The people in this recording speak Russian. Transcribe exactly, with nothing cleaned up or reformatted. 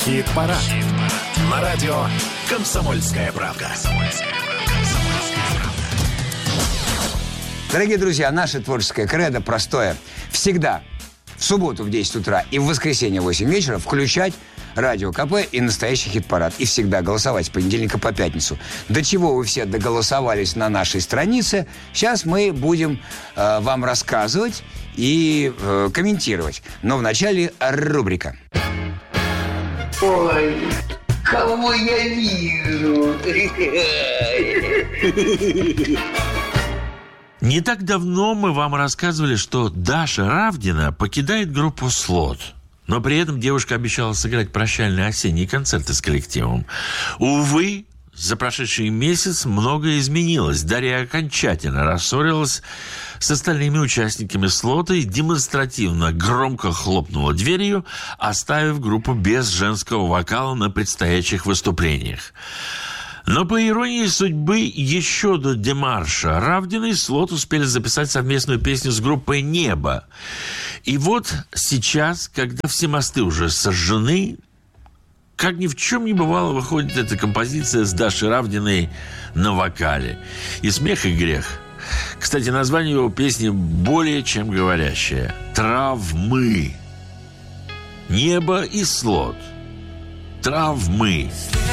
Хит-парад. На радио «Комсомольская правда». Дорогие друзья, наше творческое кредо простое. Всегда в субботу в десять утра и в воскресенье в восемь вечера включать Радио КП и настоящий хит-парад. И всегда голосовать с понедельника по пятницу. До чего вы все доголосовались на нашей странице, сейчас мы будем э, вам рассказывать и э, комментировать. Но вначале рубрика. Ой, кого я вижу? Не так давно мы вам рассказывали, что Даша Равдина покидает группу «Слот». Но при этом девушка обещала сыграть прощальные осенние концерты с коллективом. Увы, за прошедший месяц многое изменилось. Дарья окончательно рассорилась с остальными участниками «Слота» и демонстративно громко хлопнула дверью, оставив группу без женского вокала на предстоящих выступлениях. Но, по иронии судьбы, еще до демарша Равдиной «Слот» успели записать совместную песню с группой «Небо». И вот сейчас, когда все мосты уже сожжены, как ни в чем не бывало, выходит эта композиция с Дашей Равдиной на вокале. И смех, и грех. Кстати, название его песни более чем говорящее. «Травмы». Небо и «Слот». Травмы.